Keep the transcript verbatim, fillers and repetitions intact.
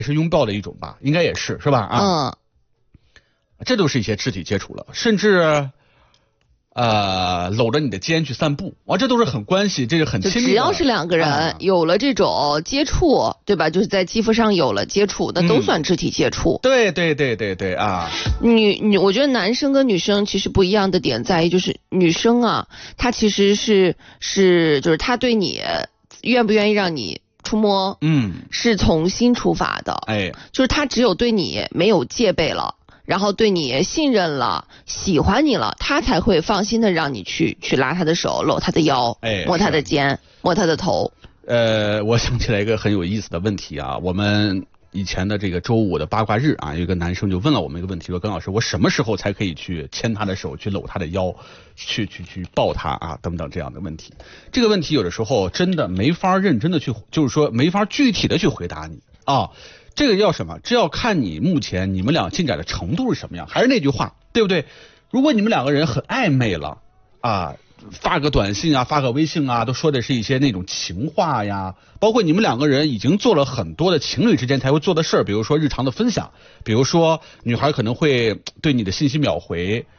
是拥抱的一种吧，应该也是是吧？啊， 嗯， 这都是一些肢体接触了，甚至呃搂着你的肩去散步，哇，这都是很关系，这是很亲密的。 只要是两个人、啊、有了这种接触，对吧？就是在肌肤上有了接触，那都算肢体接触。 嗯、对对对对对啊！ 女女，我觉得男生跟女生其实不一样的点在于，就是女生啊，她其实是是就是她对你愿不愿意让你触摸， 嗯， 是从心出发的。 哎， 就是她只有对你没有戒备了。然后对你信任了，喜欢你了，他才会放心的让你去去拉他的手，搂他的腰， 哎， 摸他的肩，摸他的头。 呃，我想起来一个很有意思的问题啊，我们以前的这个周五的八卦日啊，有一个男生就问了我们一个问题，说耿老师，我什么时候才可以去牵他的手，去搂他的腰，去去去抱他啊，等等这样的问题。这个问题有的时候真的没法认真的去，就是说没法具体的去回答你啊。这个要什么？这要看你目前你们俩进展的程度是什么样。还是那句话，对不对？如果你们两个人很暧昧了啊，发个短信啊，发个微信啊，都说的是一些那种情话呀，包括你们两个人已经做了很多的情侣之间才会做的事儿，比如说日常的分享，比如说女孩可能会对你的信息秒回